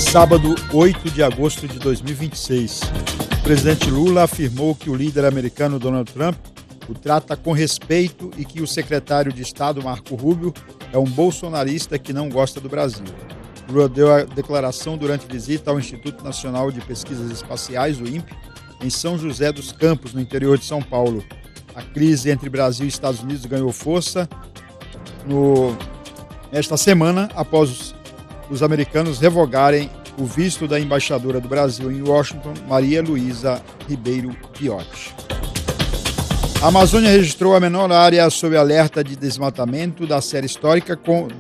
Sábado, 8 de agosto de 2026. O presidente Lula afirmou que o líder americano Donald Trump o trata com respeito e que o secretário de Estado, Marco Rubio, é um bolsonarista que não gosta do Brasil. Lula deu a declaração durante visita ao Instituto Nacional de Pesquisas Espaciais, o INPE, em São José dos Campos, no interior de São Paulo. A crise entre Brasil e Estados Unidos ganhou força nesta semana, após os americanos revogarem o visto da embaixadora do Brasil em Washington, Maria Luísa Ribeiro Piotti. A Amazônia registrou a menor área sob alerta de desmatamento da série histórica, com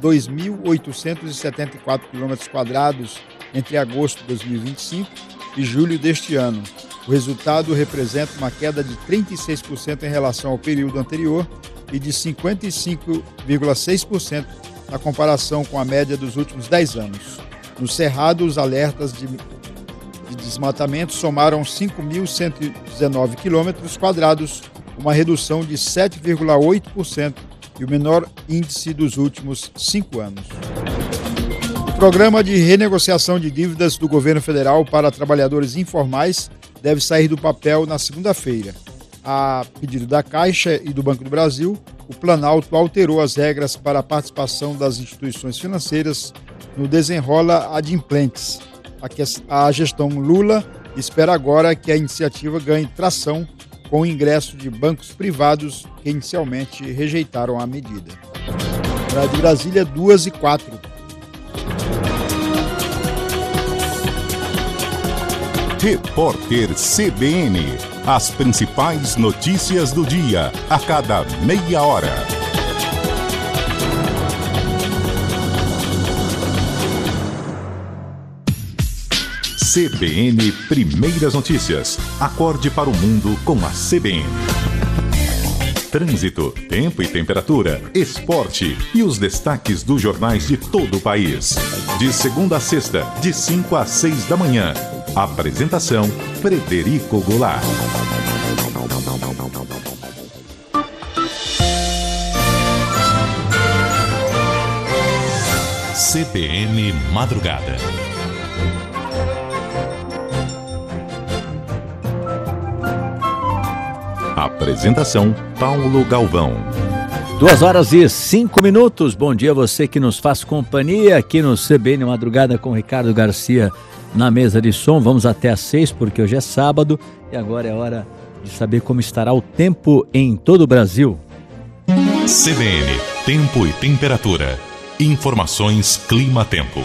2.874 km² entre agosto de 2025 e julho deste ano. O resultado representa uma queda de 36% em relação ao período anterior e de 55,6% na comparação com a média dos últimos 10 anos. No Cerrado, os alertas de desmatamento somaram 5.119 km², uma redução de 7,8% e o menor índice dos últimos 5 anos. O programa de renegociação de dívidas do governo federal para trabalhadores informais deve sair do papel na segunda-feira. A pedido da Caixa e do Banco do Brasil, o Planalto alterou as regras para a participação das instituições financeiras no desenrola adimplentes. A gestão Lula espera agora que a iniciativa ganhe tração com o ingresso de bancos privados que inicialmente rejeitaram a medida. De Brasília, 2h04. Repórter CBN. As principais notícias do dia, a cada meia hora. CBN Primeiras Notícias. Acorde para o mundo com a CBN. Trânsito, tempo e temperatura, esporte e os destaques dos jornais de todo o país. De segunda a sexta, de 5 às 6 da manhã. Apresentação: Frederico Goulart. CBN Madrugada. Apresentação: Paulo Galvão. 2h05. Bom dia a você que nos faz companhia aqui no CBN Madrugada com Ricardo Garcia na mesa de som. Vamos até às 6, porque hoje é sábado e agora é hora de saber como estará o tempo em todo o Brasil. CBN, tempo e temperatura. Informações Clima-Tempo.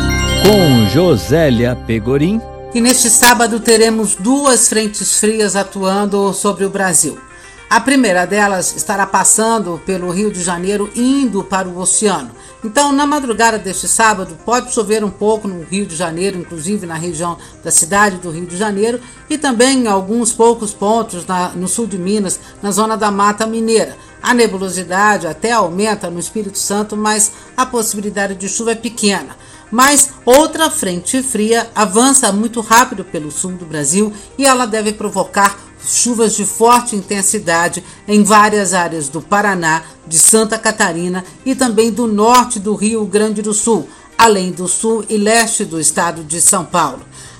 Com Josélia Pegorim. E neste sábado teremos duas frentes frias atuando sobre o Brasil. A primeira delas estará passando pelo Rio de Janeiro, indo para o oceano. Então, na madrugada deste sábado, pode chover um pouco no Rio de Janeiro, inclusive na região da cidade do Rio de Janeiro, e também em alguns poucos pontos no sul de Minas, na zona da Mata Mineira. A nebulosidade até aumenta no Espírito Santo, mas a possibilidade de chuva é pequena. Mas outra frente fria avança muito rápido pelo sul do Brasil e ela deve provocar chuvas de forte intensidade em várias áreas do Paraná, de Santa Catarina e também do norte do Rio Grande do Sul, além do sul e leste do estado de São Paulo.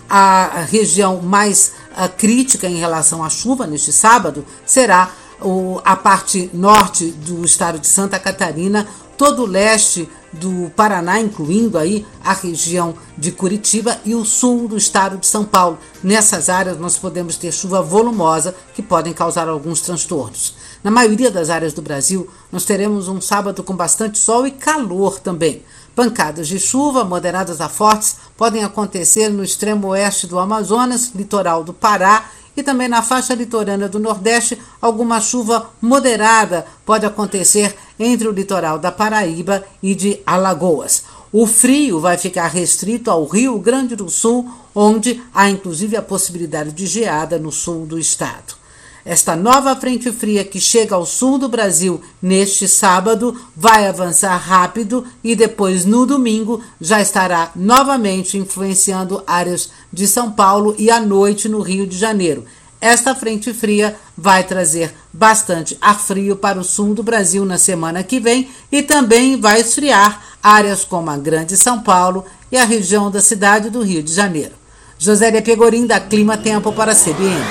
A região mais crítica em relação à chuva neste sábado será a parte norte do estado de Santa Catarina, todo o leste do Paraná, incluindo aí a região de Curitiba e o sul do estado de São Paulo. Nessas áreas nós podemos ter chuva volumosa que podem causar alguns transtornos. Na maioria das áreas do Brasil, nós teremos um sábado com bastante sol e calor também. Pancadas de chuva, moderadas a fortes, podem acontecer no extremo oeste do Amazonas, litoral do Pará, e também na faixa litorânea do Nordeste, alguma chuva moderada pode acontecer entre o litoral da Paraíba e de Alagoas. O frio vai ficar restrito ao Rio Grande do Sul, onde há inclusive a possibilidade de geada no sul do estado. Esta nova frente fria que chega ao sul do Brasil neste sábado vai avançar rápido e depois no domingo já estará novamente influenciando áreas de São Paulo e à noite no Rio de Janeiro. Esta frente fria vai trazer bastante ar frio para o sul do Brasil na semana que vem e também vai esfriar áreas como a Grande São Paulo e a região da cidade do Rio de Janeiro. Josélia Pegorim, da Clima Tempo para a CBN.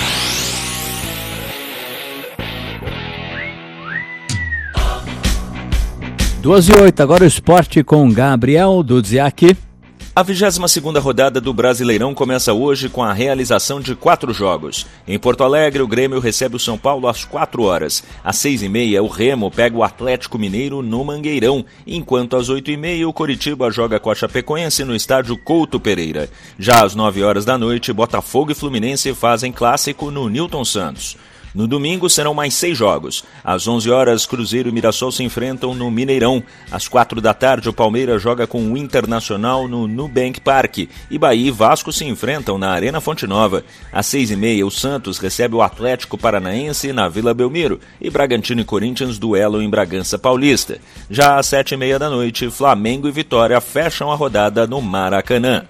2:08, agora o esporte com Gabriel Dudziak. A 22ª rodada do Brasileirão começa hoje com a realização de 4 jogos. Em Porto Alegre, o Grêmio recebe o São Paulo às 4 horas. Às 6h30, o Remo pega o Atlético Mineiro no Mangueirão, enquanto às 8h30 o Coritiba joga com a Chapecoense no estádio Couto Pereira. Já às 9 horas da noite, Botafogo e Fluminense fazem clássico no Newton Santos. No domingo serão mais 6 jogos. Às 11 horas, Cruzeiro e Mirassol se enfrentam no Mineirão. Às 4 da tarde, o Palmeiras joga com o Internacional no Nubank Park. E Bahia e Vasco se enfrentam na Arena Fonte Nova. Às 6h30, o Santos recebe o Atlético Paranaense na Vila Belmiro. E Bragantino e Corinthians duelam em Bragança Paulista. Já às 7h30 da noite, Flamengo e Vitória fecham a rodada no Maracanã.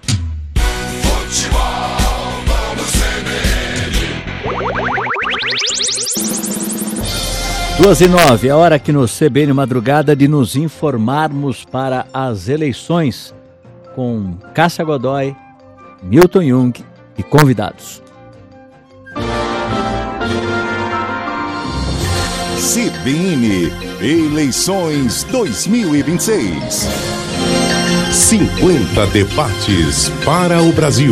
2:09, é hora aqui no CBN Madrugada de nos informarmos para as eleições com Cássia Godoy, Milton Jung e convidados. CBN Eleições 2026. 50 debates para o Brasil.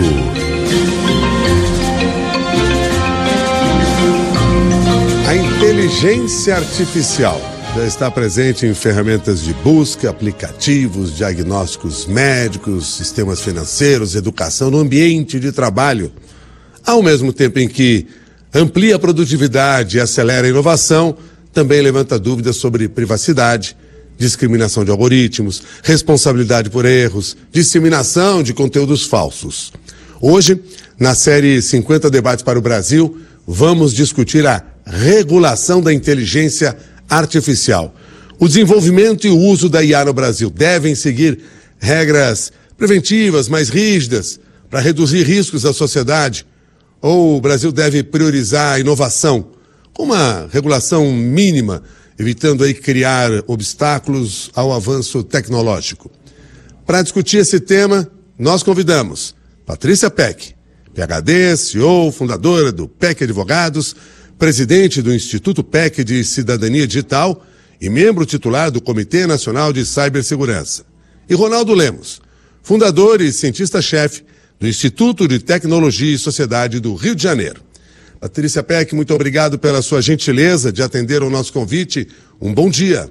A inteligência artificial já está presente em ferramentas de busca, aplicativos, diagnósticos médicos, sistemas financeiros, educação, no ambiente de trabalho. Ao mesmo tempo em que amplia a produtividade e acelera a inovação, também levanta dúvidas sobre privacidade, discriminação de algoritmos, responsabilidade por erros, disseminação de conteúdos falsos. Hoje, na série 50 Debates para o Brasil, vamos discutir a regulação da inteligência artificial. O desenvolvimento e o uso da IA no Brasil devem seguir regras preventivas mais rígidas para reduzir riscos à sociedade? Ou o Brasil deve priorizar a inovação com uma regulação mínima, evitando aí criar obstáculos ao avanço tecnológico? Para discutir esse tema, nós convidamos Patrícia Peck, PhD, CEO, fundadora do Peck Advogados, presidente do Instituto Peck de Cidadania Digital e membro titular do Comitê Nacional de Cibersegurança. E Ronaldo Lemos, fundador e cientista-chefe do Instituto de Tecnologia e Sociedade do Rio de Janeiro. Patrícia Peck, muito obrigado pela sua gentileza de atender ao nosso convite. Um bom dia.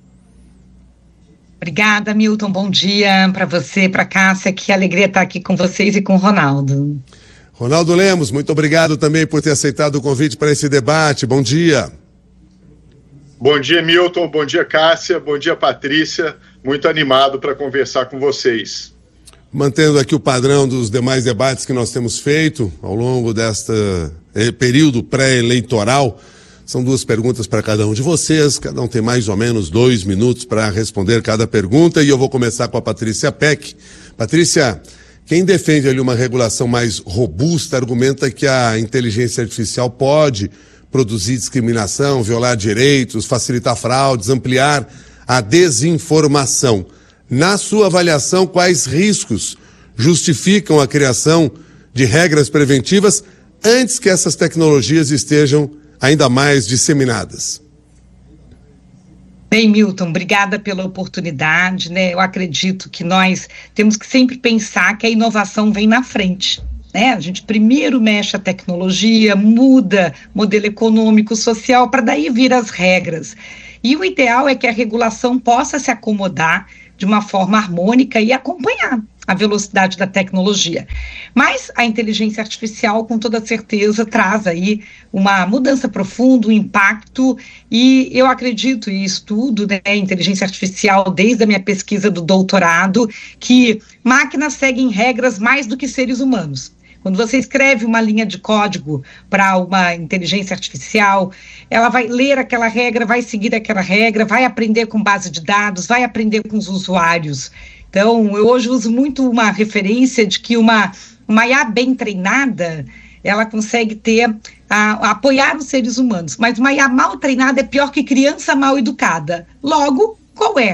Obrigada, Milton. Bom dia para você, para a Cássia. Que alegria estar aqui com vocês e com o Ronaldo. Ronaldo Lemos, muito obrigado também por ter aceitado o convite para esse debate. Bom dia. Bom dia, Milton. Bom dia, Cássia. Bom dia, Patrícia. Muito animado para conversar com vocês. Mantendo aqui o padrão dos demais debates que nós temos feito ao longo deste período pré-eleitoral, são 2 perguntas para cada um de vocês. Cada um tem mais ou menos 2 minutos para responder cada pergunta. E eu vou começar com a Patrícia Peck. Patrícia, quem defende ali uma regulação mais robusta argumenta que a inteligência artificial pode produzir discriminação, violar direitos, facilitar fraudes, ampliar a desinformação. Na sua avaliação, quais riscos justificam a criação de regras preventivas antes que essas tecnologias estejam ainda mais disseminadas? Bem, Milton, obrigada pela oportunidade, né? Eu acredito que nós temos que sempre pensar que a inovação vem na frente, né? A gente primeiro mexe a tecnologia, muda modelo econômico, social, para daí vir as regras. E o ideal é que a regulação possa se acomodar de uma forma harmônica e acompanhar a velocidade da tecnologia. Mas a inteligência artificial, com toda certeza, traz aí uma mudança profunda, um impacto, e eu acredito e estudo, né, inteligência artificial desde a minha pesquisa do doutorado, que máquinas seguem regras mais do que seres humanos. Quando você escreve uma linha de código para uma inteligência artificial, ela vai ler aquela regra, vai seguir aquela regra, vai aprender com base de dados, vai aprender com os usuários. Então, eu hoje uso muito uma referência de que uma IA bem treinada, ela consegue apoiar os seres humanos, mas uma IA mal treinada é pior que criança mal educada. Logo, qual é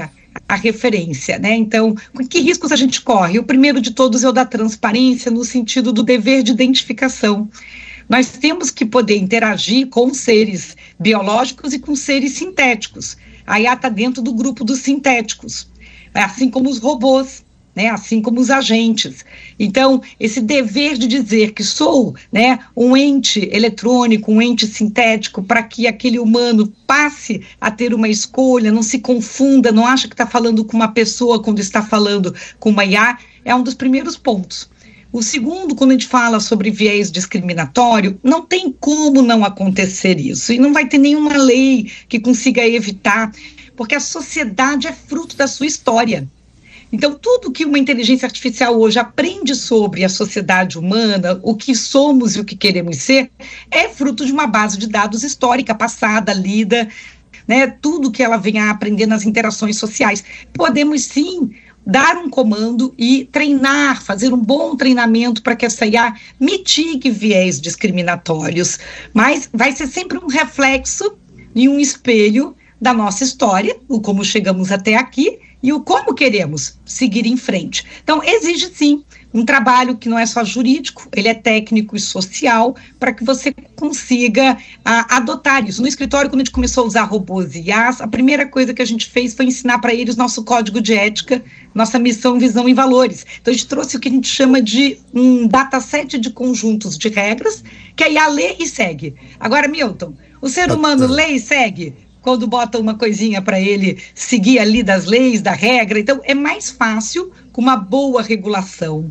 a referência, né? Então, que riscos a gente corre? O primeiro de todos é o da transparência, no sentido do dever de identificação. Nós temos que poder interagir com seres biológicos e com seres sintéticos. A IA está dentro do grupo dos sintéticos, assim como os robôs, né, assim como os agentes. Então, esse dever de dizer que sou, né, um ente eletrônico, um ente sintético, para que aquele humano passe a ter uma escolha, não se confunda, não acha que está falando com uma pessoa quando está falando com uma IA, é um dos primeiros pontos. O segundo, quando a gente fala sobre viés discriminatório, não tem como não acontecer isso, e não vai ter nenhuma lei que consiga evitar, porque a sociedade é fruto da sua história. Então, tudo que uma inteligência artificial hoje aprende sobre a sociedade humana, o que somos e o que queremos ser, é fruto de uma base de dados histórica, passada, lida, né, tudo que ela vem a aprender nas interações sociais. Podemos, sim, dar um comando e treinar, fazer um bom treinamento para que essa IA mitigue viés discriminatórios, mas vai ser sempre um reflexo e um espelho da nossa história, o como chegamos até aqui, e o como queremos seguir em frente. Então, exige sim um trabalho que não é só jurídico, ele é técnico e social, para que você consiga adotar isso. No escritório, quando a gente começou a usar robôs e IAs, a primeira coisa que a gente fez foi ensinar para eles nosso código de ética, nossa missão, visão e valores. Então, a gente trouxe o que a gente chama de um dataset de conjuntos de regras, que a IA lê e segue. Agora, Milton, o ser humano lê e segue quando bota uma coisinha para ele seguir ali das leis, da regra. Então, é mais fácil, com uma boa regulação,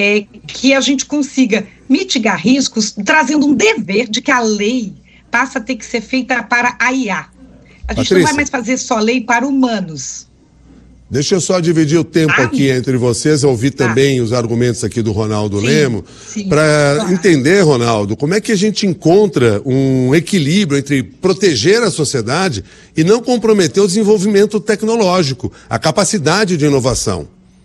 que a gente consiga mitigar riscos, trazendo um dever de que a lei passa a ter que ser feita para a IA. A gente não vai mais fazer só lei para humanos. Deixa eu só dividir o tempo aqui entre vocês, ouvir também os argumentos aqui do Ronaldo Lemo, para entender, Ronaldo, como é que a gente encontra um equilíbrio entre proteger a sociedade e não comprometer o desenvolvimento tecnológico, a capacidade de inovação.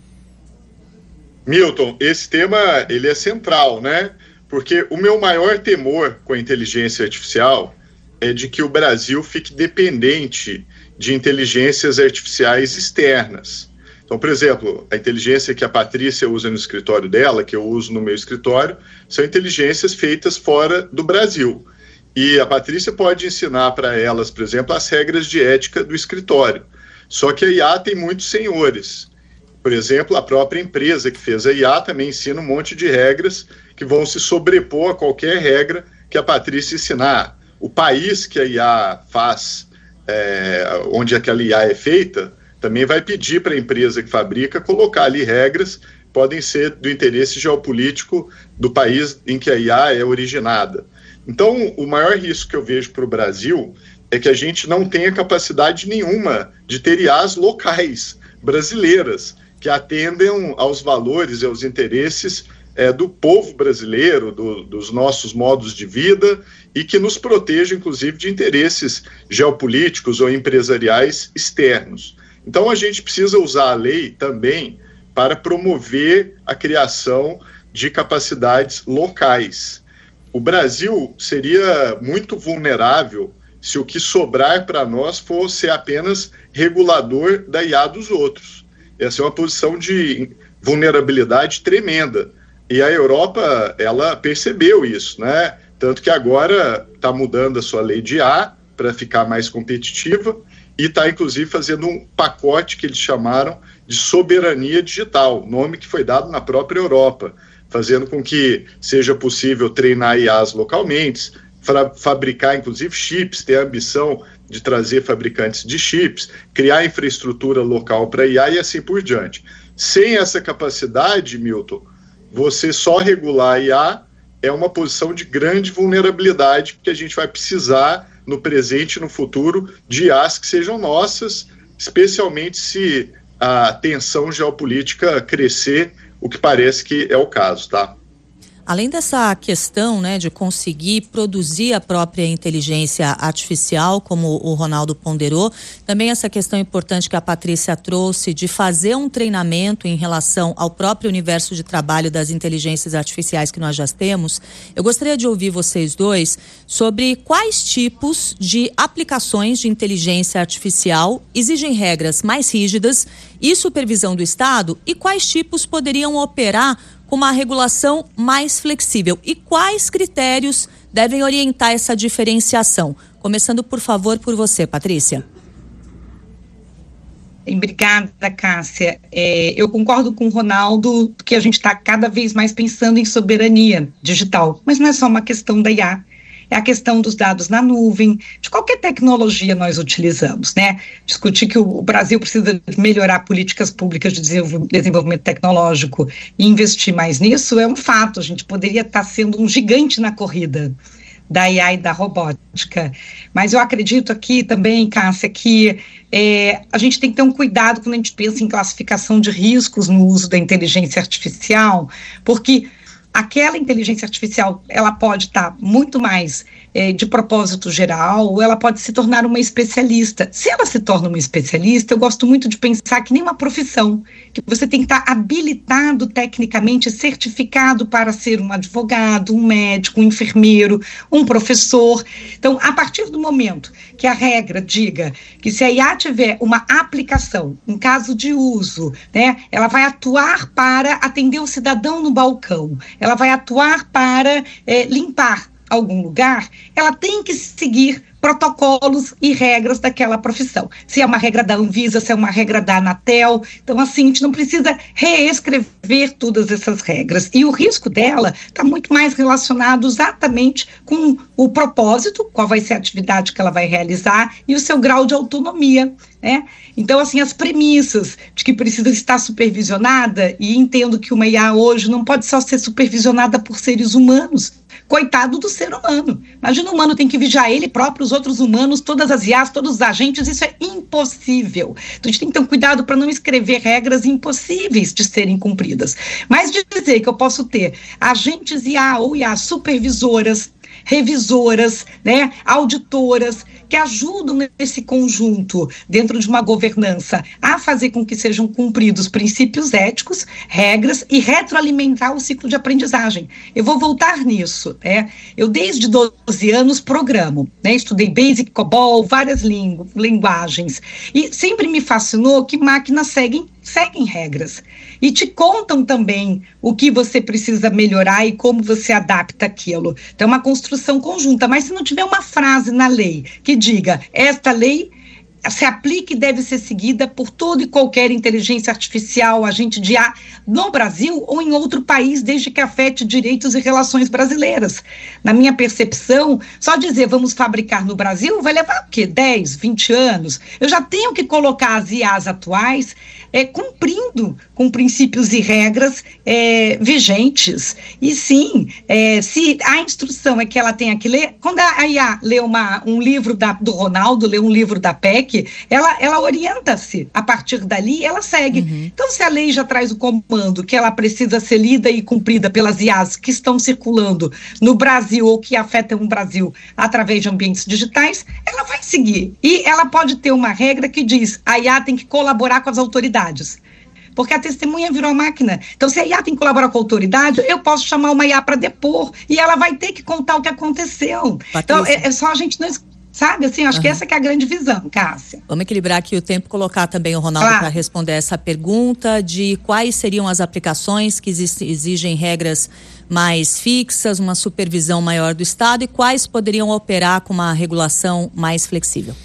Milton, esse tema ele é central, né? Porque o meu maior temor com a inteligência artificial é de que o Brasil fique dependente de inteligências artificiais externas. Então, por exemplo, a inteligência que a Patrícia usa no escritório dela, que eu uso no meu escritório, são inteligências feitas fora do Brasil. E a Patrícia pode ensinar para elas, por exemplo, as regras de ética do escritório. Só que a IA tem muitos senhores. Por exemplo, a própria empresa que fez a IA também ensina um monte de regras que vão se sobrepor a qualquer regra que a Patrícia ensinar. O país que a IA faz, onde aquela IA é feita, também vai pedir para a empresa que fabrica colocar ali regras que podem ser do interesse geopolítico do país em que a IA é originada. Então, o maior risco que eu vejo para o Brasil é que a gente não tenha capacidade nenhuma de ter IAs locais, brasileiras, que atendam aos valores e aos interesses do povo brasileiro, dos nossos modos de vida, e que nos proteja, inclusive, de interesses geopolíticos ou empresariais externos. Então, a gente precisa usar a lei também para promover a criação de capacidades locais. O Brasil seria muito vulnerável se o que sobrar para nós fosse apenas regulador da IA dos outros. Essa é uma posição de vulnerabilidade tremenda. E a Europa, ela percebeu isso, né? Tanto que agora está mudando a sua lei de IA para ficar mais competitiva e está, inclusive, fazendo um pacote que eles chamaram de soberania digital, nome que foi dado na própria Europa, fazendo com que seja possível treinar IAs localmente, fabricar, inclusive, chips, ter a ambição de trazer fabricantes de chips, criar infraestrutura local para IA e assim por diante. Sem essa capacidade, Milton, você só regular a IA é uma posição de grande vulnerabilidade, porque a gente vai precisar, no presente e no futuro, de IAs que sejam nossas, especialmente se a tensão geopolítica crescer, o que parece que é o caso, tá? Além dessa questão, né, de conseguir produzir a própria inteligência artificial, como o Ronaldo ponderou, também essa questão importante que a Patrícia trouxe de fazer um treinamento em relação ao próprio universo de trabalho das inteligências artificiais que nós já temos. Eu gostaria de ouvir vocês dois sobre quais tipos de aplicações de inteligência artificial exigem regras mais rígidas e supervisão do Estado e quais tipos poderiam operar com uma regulação mais flexível e quais critérios devem orientar essa diferenciação. Começando, por favor, por você, Patrícia. Obrigada, Cássia. Eu concordo com o Ronaldo que a gente está cada vez mais pensando em soberania digital, mas não é só uma questão da IA. É a questão dos dados na nuvem, de qualquer tecnologia nós utilizamos, né? Discutir que o Brasil precisa melhorar políticas públicas de desenvolvimento tecnológico e investir mais nisso é um fato. A gente poderia estar sendo um gigante na corrida da IA e da robótica. Mas eu acredito aqui também, Cássia, que a gente tem que ter um cuidado quando a gente pensa em classificação de riscos no uso da inteligência artificial, porque aquela inteligência artificial, ela pode estar muito mais de propósito geral, ou ela pode se tornar uma especialista. Se ela se torna uma especialista, eu gosto muito de pensar que nem uma profissão, que você tem que estar habilitado tecnicamente, certificado para ser um advogado, um médico, um enfermeiro, um professor. Então, a partir do momento que a regra diga que se a IA tiver uma aplicação, um caso de uso, né, ela vai atuar para atender o cidadão no balcão, ela vai atuar para limpar algum lugar, ela tem que seguir protocolos e regras daquela profissão. Se é uma regra da Anvisa, se é uma regra da Anatel, então assim, a gente não precisa reescrever todas essas regras. E o risco dela está muito mais relacionado exatamente com o propósito, qual vai ser a atividade que ela vai realizar e o seu grau de autonomia, né? Então, assim, as premissas de que precisa estar supervisionada, e entendo que uma IA hoje não pode só ser supervisionada por seres humanos. Coitado do ser humano. Imagina o humano tem que vigiar ele próprio, os outros humanos, todas as IAs, todos os agentes, isso é impossível. Então a gente tem que ter um cuidado para não escrever regras impossíveis de serem cumpridas. Mas de dizer que eu posso ter agentes IA ou IA supervisoras, revisoras, né, auditoras, que ajudam nesse conjunto, dentro de uma governança, a fazer com que sejam cumpridos princípios éticos, regras e retroalimentar o ciclo de aprendizagem. Eu vou voltar nisso, né? Eu desde 12 anos programo, né? Estudei Basic, COBOL, várias linguagens, e sempre me fascinou que máquinas seguem regras e te contam também o que você precisa melhorar e como você adapta aquilo. Então é uma construção conjunta, mas se não tiver uma frase na lei que diga, esta lei se aplica e deve ser seguida por toda e qualquer inteligência artificial, agente de IA, no Brasil ou em outro país, desde que afete direitos e relações brasileiras. Na minha percepção, só dizer vamos fabricar no Brasil vai levar o quê? 10, 20 anos? Eu já tenho que colocar as IAs atuais cumprindo com princípios e regras vigentes. E sim, se a instrução é que ela tenha que ler, quando a IA lê um livro do Ronaldo, lê um livro da PEC, ela orienta-se. A partir dali, ela segue. Então, se a lei já traz o comando que ela precisa ser lida e cumprida pelas IAs que estão circulando no Brasil ou que afetam o Brasil através de ambientes digitais, ela vai seguir. E ela pode ter uma regra que diz, a IA tem que colaborar com as autoridades. Porque a testemunha virou máquina. Então, se a IA tem que colaborar com a autoridade, eu posso chamar uma IA para depor e ela vai ter que contar o que aconteceu. Patrícia. Então, é só a gente não... Sabe, assim, acho que essa que é a grande visão, Cássia. Vamos equilibrar aqui o tempo, colocar também o Ronaldo para responder essa pergunta de quais seriam as aplicações que exigem regras mais fixas, uma supervisão maior do Estado e quais poderiam operar com uma regulação mais flexível.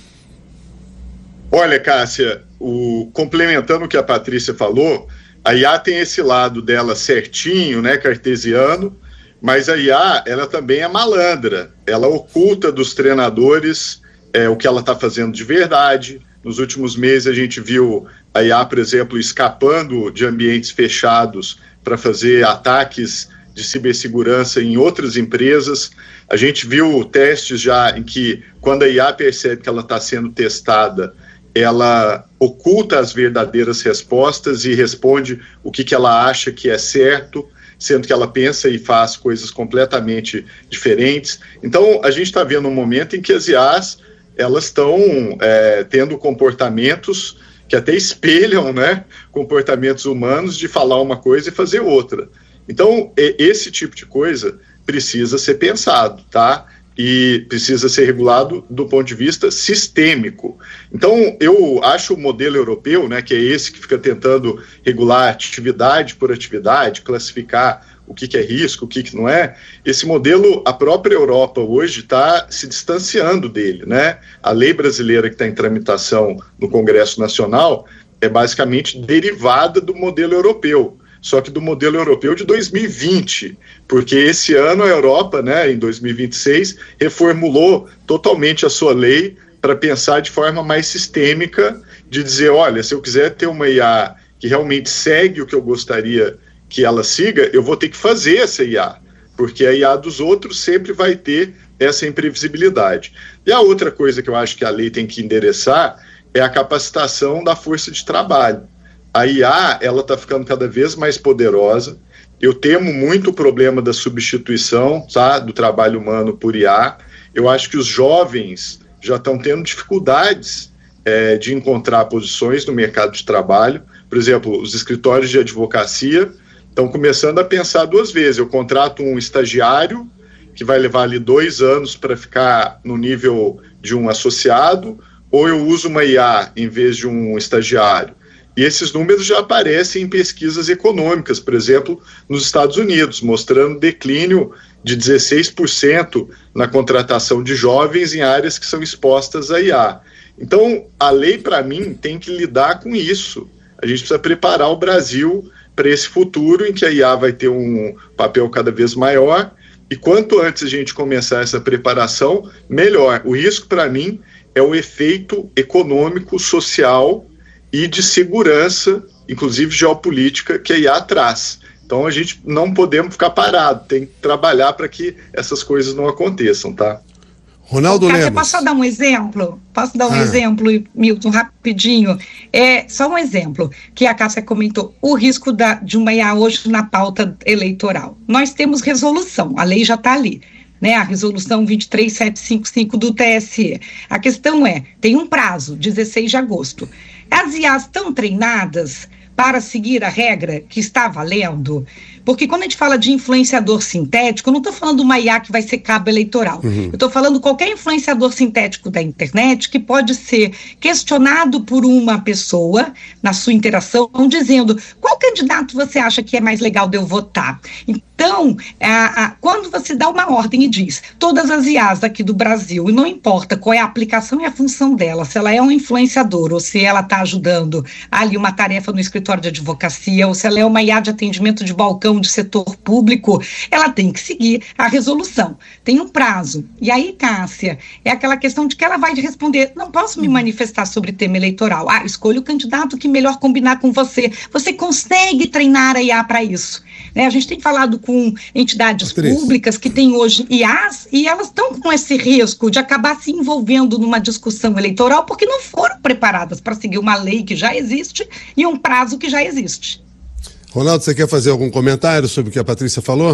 Olha, Cássia, complementando o que a Patrícia falou, a IA tem esse lado dela certinho, né, cartesiano, mas a IA, ela também é malandra, ela oculta dos treinadores o que ela está fazendo de verdade. Nos últimos meses a gente viu a IA, por exemplo, escapando de ambientes fechados para fazer ataques de cibersegurança em outras empresas. A gente viu testes já em que, quando a IA percebe que ela está sendo testada, ela oculta as verdadeiras respostas e responde o que ela acha que é certo. sendo que ela pensa e faz coisas completamente diferentes. Então, a gente está vendo um momento em que as IAs elas estão tendo comportamentos que até espelham, né, comportamentos humanos de falar uma coisa e fazer outra. Então, esse tipo de coisa precisa ser pensado, tá? E precisa ser regulado do ponto de vista sistêmico. Então, eu acho o modelo europeu, né, que é esse que fica tentando regular atividade por atividade, classificar o que é risco, o que não é, esse modelo, a própria Europa hoje está se distanciando dele, né? A lei brasileira que está em tramitação no Congresso Nacional é basicamente derivada do modelo europeu, só que do modelo europeu de 2020, porque esse ano a Europa, né, em 2026, reformulou totalmente a sua lei para pensar de forma mais sistêmica, de dizer, olha, se eu quiser ter uma IA que realmente segue o que eu gostaria que ela siga, eu vou ter que fazer essa IA, porque a IA dos outros sempre vai ter essa imprevisibilidade. E a outra coisa que eu acho que a lei tem que endereçar é a capacitação da força de trabalho. A IA, ela está ficando cada vez mais poderosa. Eu temo muito o problema da substituição, tá, do trabalho humano por IA. Eu acho que os jovens já estão tendo dificuldades de encontrar posições no mercado de trabalho. Por exemplo, os escritórios de advocacia estão começando a pensar duas vezes. Eu contrato um estagiário que vai levar ali 2 anos para ficar no nível de um associado, ou eu uso uma IA em vez de um estagiário. E esses números já aparecem em pesquisas econômicas, por exemplo, nos Estados Unidos, mostrando declínio de 16% na contratação de jovens em áreas que são expostas à IA. Então, a lei, para mim, tem que lidar com isso. A gente precisa preparar o Brasil para esse futuro em que a IA vai ter um papel cada vez maior, e quanto antes a gente começar essa preparação, melhor. O risco, para mim, é o efeito econômico, social e de segurança, inclusive geopolítica, que a IA traz. Então a gente não podemos ficar parado, tem que trabalhar para que essas coisas não aconteçam, tá? Ronaldo Lemos. Posso dar um exemplo? Posso dar um exemplo, Milton, rapidinho? Só um exemplo, que a Cássia comentou, o risco de uma IA hoje na pauta eleitoral. Nós temos resolução, a lei já está ali, né? A resolução 23755 do TSE. A questão tem um prazo, 16 de agosto. As IAs estão treinadas para seguir a regra que está valendo? Porque quando a gente fala de influenciador sintético, eu não estou falando de uma IA que vai ser cabo eleitoral. Eu estou falando qualquer influenciador sintético da internet que pode ser questionado por uma pessoa na sua interação, dizendo qual candidato você acha que é mais legal de eu votar. Então, quando você dá uma ordem e diz todas as IAs aqui do Brasil, e não importa qual é a aplicação e a função dela, se ela é um influenciador ou se ela está ajudando ali uma tarefa no escritório de advocacia, ou se ela é uma IA de atendimento de balcão de setor público, ela tem que seguir a resolução. Tem um prazo. E aí, Cássia, é aquela questão de que ela vai responder, não posso me manifestar sobre tema eleitoral. Escolha o candidato que melhor combinar com você. Você consegue treinar a IA para isso. Né? A gente tem falado com entidades públicas que têm hoje IAs e elas estão com esse risco de acabar se envolvendo numa discussão eleitoral porque não foram preparadas para seguir uma lei que já existe e um prazo que já existe. Ronaldo, você quer fazer algum comentário sobre o que a Patrícia falou?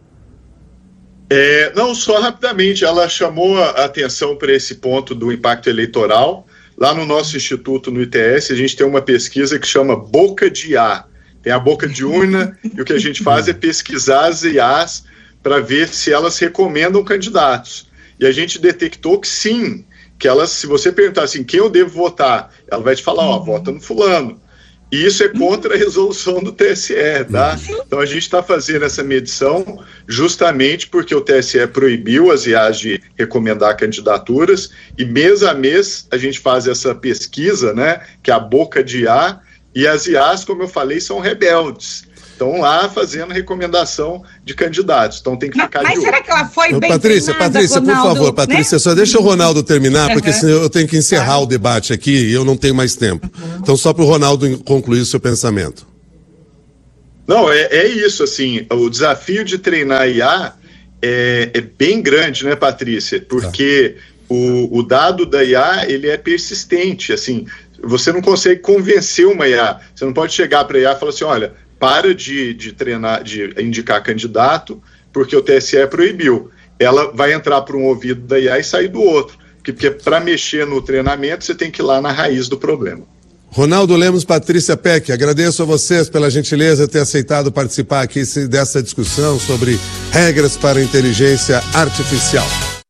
Não, só rapidamente, ela chamou a atenção para esse ponto do impacto eleitoral. Lá no nosso instituto, no ITS, a gente tem uma pesquisa que chama Boca de IA. Tem a boca de urna e o que a gente faz é pesquisar as IAs para ver se elas recomendam candidatos. E a gente detectou que sim, que elas, se você perguntar assim, quem eu devo votar, ela vai te falar, vota no fulano. E isso é contra a resolução do TSE, tá? Então a gente está fazendo essa medição justamente porque o TSE proibiu as IAs de recomendar candidaturas e mês a mês a gente faz essa pesquisa, né? Que é a boca de IA, e as IAs, como eu falei, são rebeldes. Estão lá fazendo recomendação de candidatos, então tem que ficar de olho. Mas será que ela foi bem Patrícia, Ronaldo, por favor, Patrícia, né? Só deixa o Ronaldo terminar, porque senão eu tenho que encerrar o debate aqui e eu não tenho mais tempo. Então só para o Ronaldo concluir o seu pensamento. Não, é isso, assim, o desafio de treinar a IA é bem grande, né, Patrícia? Porque o dado da IA, ele é persistente, assim, você não consegue convencer uma IA, você não pode chegar para a IA e falar assim, olha, para de treinar, de indicar candidato, porque o TSE proibiu. Ela vai entrar por um ouvido da IA e sair do outro, porque para mexer no treinamento você tem que ir lá na raiz do problema. Ronaldo Lemos, Patrícia Peck, agradeço a vocês pela gentileza de ter aceitado participar aqui dessa discussão sobre regras para a inteligência artificial.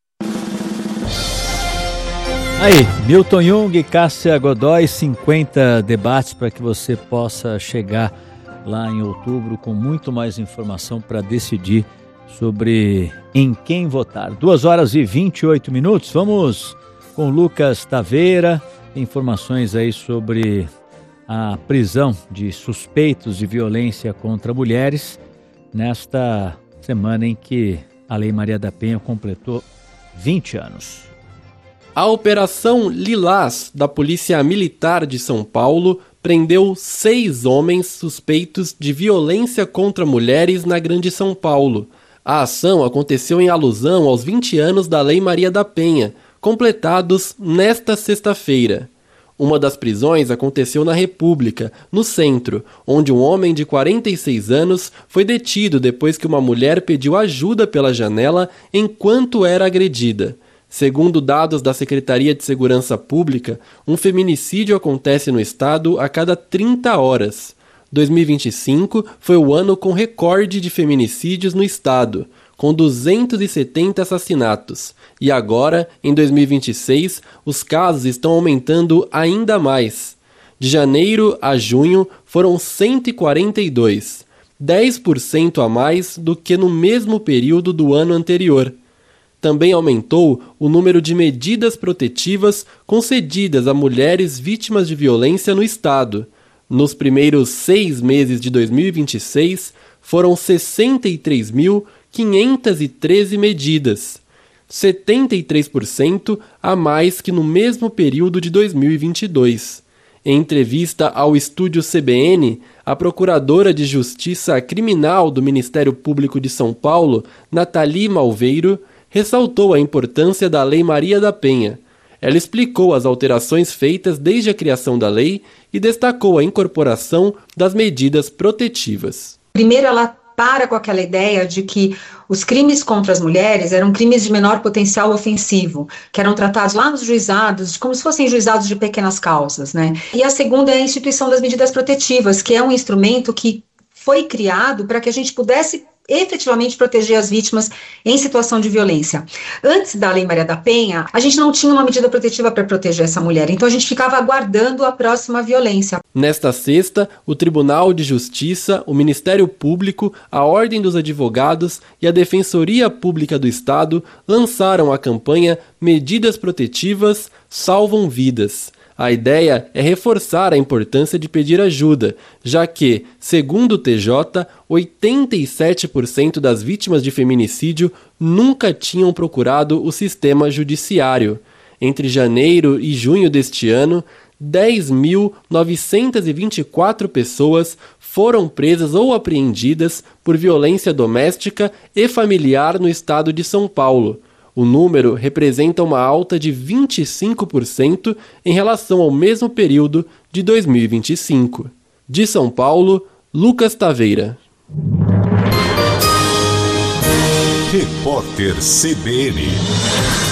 Aí, Milton Jung, Cássia Godoy, 50 debates para que você possa chegar lá em outubro com muito mais informação para decidir sobre em quem votar. 2h28. Vamos com Lucas Taveira. Informações aí sobre a prisão de suspeitos de violência contra mulheres nesta semana em que a Lei Maria da Penha completou 20 anos. A Operação Lilás da Polícia Militar de São Paulo prendeu 6 homens suspeitos de violência contra mulheres na Grande São Paulo. A ação aconteceu em alusão aos 20 anos da Lei Maria da Penha, completados nesta sexta-feira. Uma das prisões aconteceu na República, no centro, onde um homem de 46 anos foi detido depois que uma mulher pediu ajuda pela janela enquanto era agredida. Segundo dados da Secretaria de Segurança Pública, um feminicídio acontece no estado a cada 30 horas. 2025 foi o ano com recorde de feminicídios no estado, com 270 assassinatos. E agora, em 2026, os casos estão aumentando ainda mais. De janeiro a junho foram 142, 10% a mais do que no mesmo período do ano anterior. Também aumentou o número de medidas protetivas concedidas a mulheres vítimas de violência no estado. Nos primeiros 6 meses de 2026, foram 63.513 medidas, 73% a mais que no mesmo período de 2022. Em entrevista ao estúdio CBN, a Procuradora de Justiça Criminal do Ministério Público de São Paulo, Nathalie Malveiro, ressaltou a importância da Lei Maria da Penha. Ela explicou as alterações feitas desde a criação da lei e destacou a incorporação das medidas protetivas. Primeiro, ela para com aquela ideia de que os crimes contra as mulheres eram crimes de menor potencial ofensivo, que eram tratados lá nos juizados, como se fossem juizados de pequenas causas, né? E a segunda é a instituição das medidas protetivas, que é um instrumento que foi criado para que a gente pudesse efetivamente proteger as vítimas em situação de violência. Antes da Lei Maria da Penha, a gente não tinha uma medida protetiva para proteger essa mulher, então a gente ficava aguardando a próxima violência. Nesta sexta, o Tribunal de Justiça, o Ministério Público, a Ordem dos Advogados e a Defensoria Pública do Estado lançaram a campanha Medidas Protetivas Salvam Vidas. A ideia é reforçar a importância de pedir ajuda, já que, segundo o TJ, 87% das vítimas de feminicídio nunca tinham procurado o sistema judiciário. Entre janeiro e junho deste ano, 10.924 pessoas foram presas ou apreendidas por violência doméstica e familiar no estado de São Paulo. O número representa uma alta de 25% em relação ao mesmo período de 2025. De São Paulo, Lucas Taveira. Repórter CBN.